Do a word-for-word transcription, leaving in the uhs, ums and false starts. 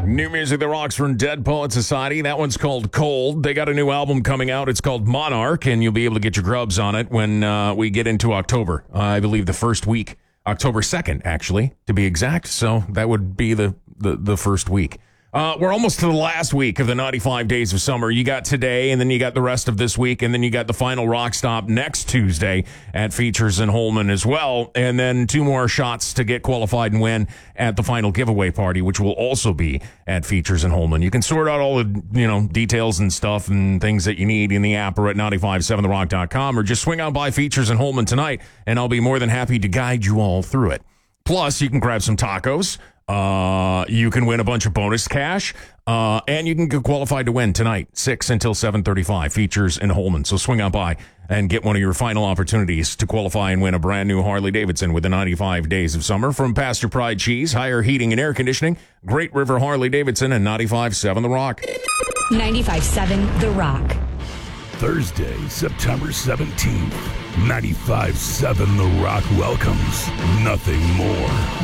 New music that rocks from Dead Poet Society. That one's called Cold. They got a new album coming out. It's called Monarch, and you'll be able to get your grubs on it when uh, we get into October. Uh, I believe the first week, October second, actually, to be exact. So that would be the, the, the first week. Uh, we're almost to the last week of the ninety-five Days of Summer. You got today, and then you got the rest of this week, and then you got the final rock stop next Tuesday at Features in Holman as well, and then two more shots to get qualified and win at the final giveaway party, which will also be at Features in Holman. You can sort out all the you know details and stuff and things that you need in the app or at nine five seven the rock dot com, or just swing out by Features in Holman tonight, and I'll be more than happy to guide you all through it. Plus, you can grab some tacos. Uh, you can win a bunch of bonus cash, uh, and you can get qualified to win tonight, six until seven thirty-five, Features in Holman. So swing out by and get one of your final opportunities to qualify and win a brand new Harley Davidson with the ninety-five Days of Summer from Pasture Pride Cheese, Higher Heating and Air Conditioning, Great River Harley Davidson, and ninety-five seven The Rock. ninety-five seven The Rock. Thursday, September seventeenth, ninety-five seven The Rock welcomes Nothing More.